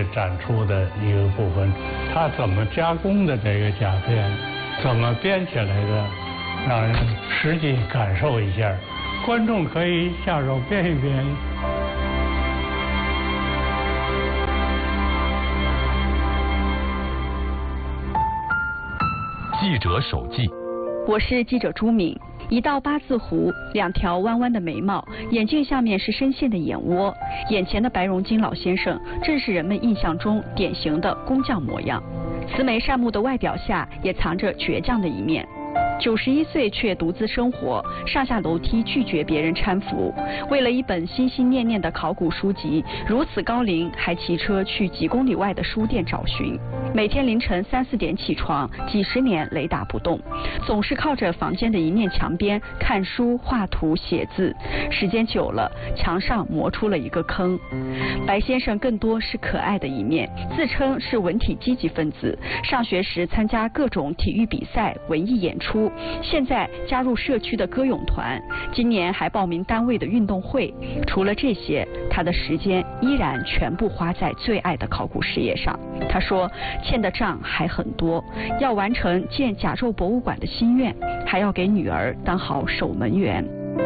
展出的一个部分。它怎么加工的这个甲片，怎么编起来的，让人实际感受一下。观众可以下手编一编。 记者手记， 我是记者朱敏。一道八字胡，2条弯弯的眉毛，眼镜下面是深陷的眼窝。眼前的白荣金老先生，正是人们印象中典型的工匠模样。慈眉善目的外表下，也藏着倔强的一面。91岁却独自生活，上下楼梯拒绝别人搀扶。为了一本心心念念的考古书籍，如此高龄还骑车去几公里外的书店找寻。每天凌晨3、4点起床，几十年雷打不动，总是靠着房间的一面墙边看书、画图、写字。时间久了，墙上磨出了一个坑。白先生更多是可爱的一面，自称是文体积极分子，上学时参加各种体育比赛、文艺演出。现在加入社区的歌咏团，今年还报名单位的运动会。除了这些，他的时间依然全部花在最爱的考古事业上。他说，欠的账还很多，要完成建甲胄博物馆的心愿，还要给女儿当好守门员。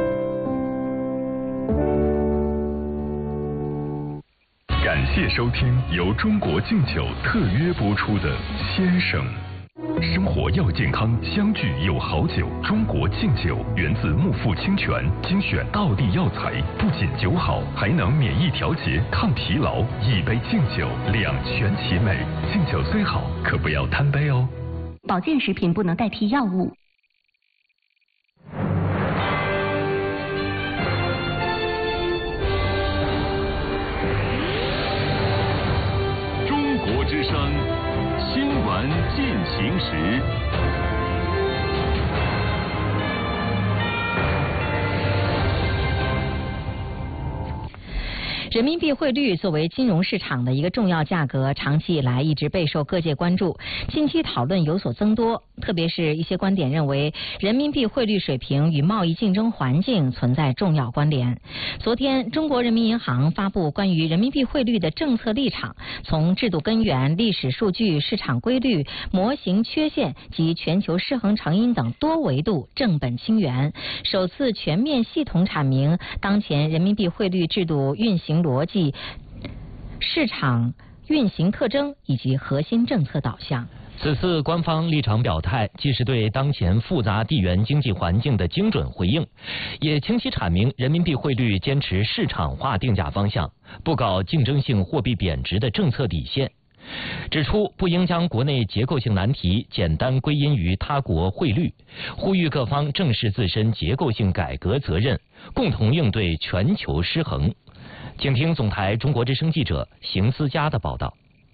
感谢收听由中国敬酒特约播出的《先生》。生活要健康，相聚有好酒。中国敬酒源自木富清泉，精选道地药材，不仅酒好，还能免疫调节、抗疲劳。一杯敬酒，两全其美。敬酒虽好，可不要贪杯哦。 保健食品不能代替药物。 中国之声。新闻进行时。 人民币汇率作为金融市场的一个重要价格，长期以来一直备受各界关注。近期讨论有所增多，特别是一些观点认为，人民币汇率水平与贸易竞争环境存在重要关联。昨天，中国人民银行发布关于人民币汇率的政策立场，从制度根源、历史数据、市场规律、模型缺陷及全球失衡成因等多维度正本清源，首次全面系统阐明当前人民币汇率制度运行逻辑、市场运行特征以及核心政策导向。 此次官方立场表态，既是对当前复杂地缘经济环境的精准回应，也清晰阐明人民币汇率坚持市场化定价方向，不搞竞争性货币贬值的政策底线。指出不应将国内结构性难题简单归因于他国汇率，呼吁各方正视自身结构性改革责任，共同应对全球失衡。请听总台中国之声记者邢思佳的报道。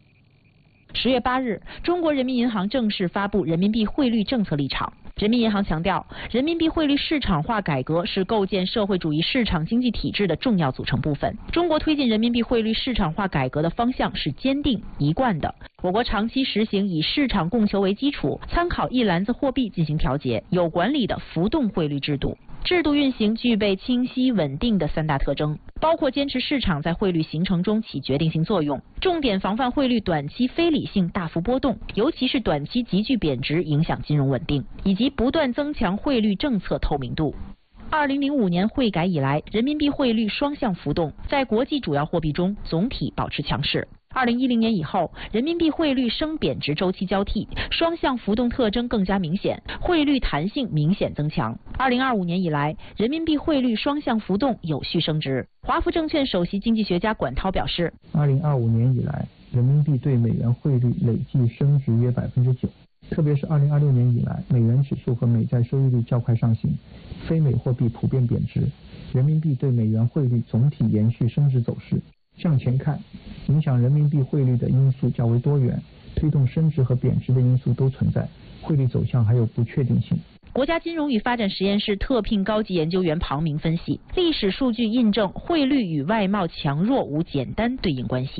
10月8日，中国人民银行正式发布人民币汇率政策立场。人民银行强调，人民币汇率市场化改革是构建社会主义市场经济体制的重要组成部分。中国推进人民币汇率市场化改革的方向是坚定一贯的。我国长期实行以市场供求为基础，参考一篮子货币进行调节，有管理的浮动汇率制度。制度运行具备清晰稳定的3大特征，包括坚持市场在汇率形成中起决定性作用，重点防范汇率短期非理性大幅波动，尤其是短期急剧贬值影响金融稳定，以及不断增强汇率政策透明度。2005年汇改以来，人民币汇率双向浮动，在国际主要货币中总体保持强势。2010年以后，人民币汇率升贬值周期交替，双向浮动特征更加明显，汇率弹性明显增强。2025年以来，人民币汇率双向浮动有序升值。华福证券首席经济学家管涛表示 ，2025年以来，人民币对美元汇率累计升值约9%，特别是2026年以来，美元指数和美债收益率较快上行，非美货币普遍贬值，人民币对美元汇率总体延续升值走势。向前看，影响人民币汇率的因素较为多元，推动升值和贬值的因素都存在，汇率走向还有不确定性。 国家金融与发展实验室特聘高级研究员庞明分析，历史数据印证汇率与外贸强弱无简单对应关系。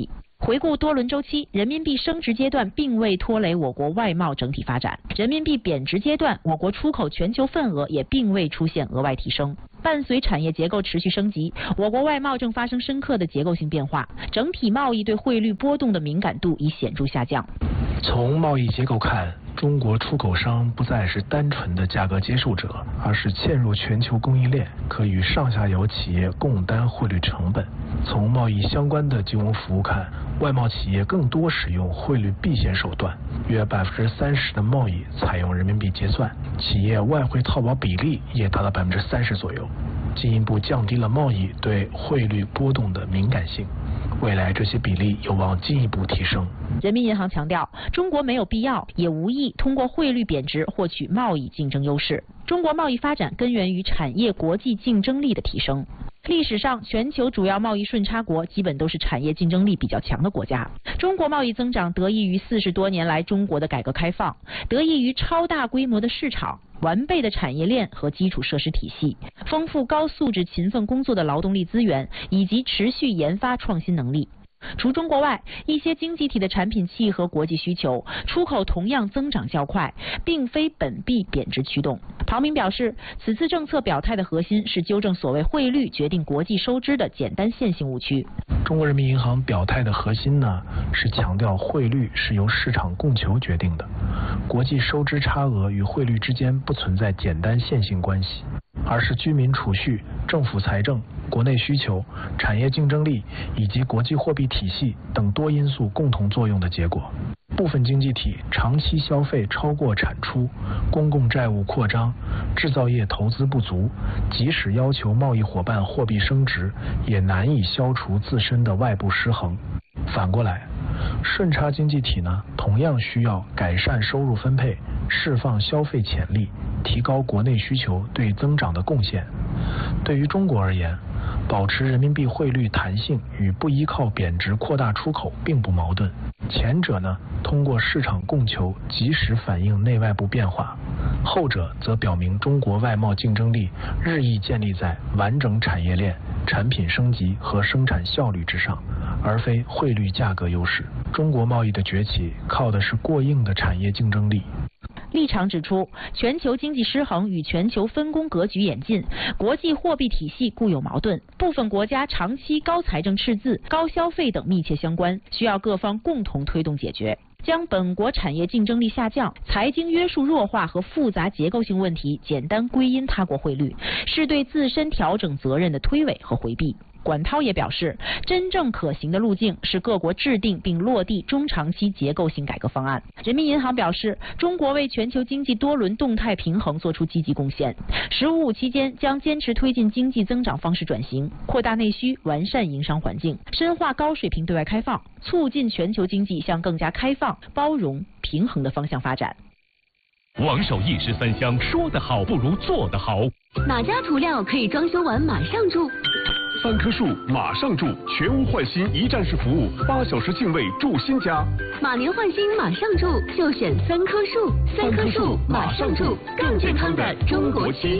回顾多轮周期，人民币升值阶段并未拖累我国外贸整体发展，人民币贬值阶段，我国出口全球份额也并未出现额外提升。伴随产业结构持续升级，我国外贸正发生深刻的结构性变化，整体贸易对汇率波动的敏感度已显著下降。 从贸易结构看，中国出口商不再是单纯的价格接受者，而是嵌入全球供应链，可与上下游企业共担汇率成本。从贸易相关的金融服务看，外贸企业更多使用汇率避险手段，约30%的贸易采用人民币结算，企业外汇套保比例也达到30%左右，进一步降低了贸易对汇率波动的敏感性。未来这些比例有望进一步提升。 人民银行强调，中国没有必要也无意通过汇率贬值获取贸易竞争优势。中国贸易发展根源于产业国际竞争力的提升。历史上，全球主要贸易顺差国基本都是产业竞争力比较强的国家。中国贸易增长得益于40多年来中国的改革开放，得益于超大规模的市场、完备的产业链和基础设施体系、丰富高素质勤奋工作的劳动力资源以及持续研发创新能力。除中国外，一些经济体的产品契合国际需求，出口同样增长较快，并非本币贬值驱动。庞明表示，此次政策表态的核心是纠正所谓汇率决定国际收支的简单线性误区。 中国人民银行表态的核心呢，是强调汇率是由市场供求决定的，国际收支差额与汇率之间不存在简单线性关系，而是居民储蓄、政府财政、国内需求、产业竞争力以及国际货币体系等多因素共同作用的结果。部分经济体长期消费超过产出，公共债务扩张，制造业投资不足，即使要求贸易伙伴货币升值，也难以消除自身的外部失衡。反过来，顺差经济体呢，同样需要改善收入分配，释放消费潜力，提高国内需求对增长的贡献。对于中国而言，保持人民币汇率弹性与不依靠贬值扩大出口并不矛盾。前者呢，通过市场供求及时反映内外部变化；后者则表明中国外贸竞争力日益建立在完整产业链、产品升级和生产效率之上，而非汇率价格优势。中国贸易的崛起靠的是过硬的产业竞争力。 立场指出，全球经济失衡与全球分工格局演进、国际货币体系固有矛盾、部分国家长期高财政赤字、高消费等密切相关，需要各方共同推动解决。将本国产业竞争力下降、财经约束弱化和复杂结构性问题简单归因他国汇率，是对自身调整责任的推诿和回避。管涛也表示，真正可行的路径是各国制定并落地中长期结构性改革方案。人民银行表示，中国为全球经济多轮动态平衡做出积极贡献。“15+5”期间将坚持推进经济增长方式转型，扩大内需，完善营商环境，深化高水平对外开放，促进全球经济向更加开放、包容、平衡的方向发展。 王守义13香，说得好不如做得好。 哪家涂料可以装修完马上住 ？3棵树马上住，全屋换新一站式服务，8小时净位住新家。 马年换新马上住，就选3棵树。3棵树马上住，更健康的中国区。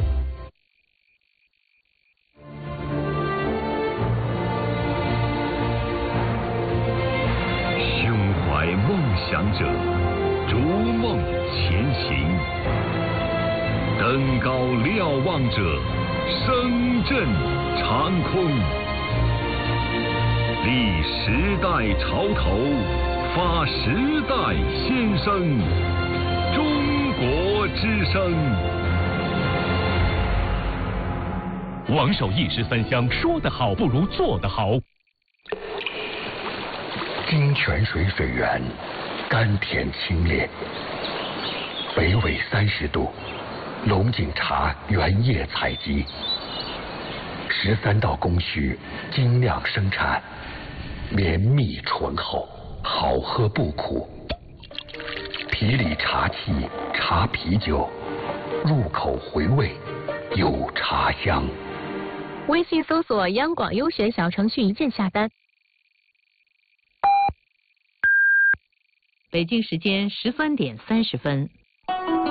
胸怀梦想者，逐梦前行；登高瞭望者，声震长空。立时代潮头，发时代先声，中国之声。王守义13香，说得好不如做得好。 金泉水水源甘甜清冽，北纬30度，龙井茶原叶采集，13道工序精酿生产，绵密醇厚，好喝不苦。皮里茶气茶啤酒，入口回味有茶香。 微信搜索央广优选小程序一键下单。北京时间13点30分。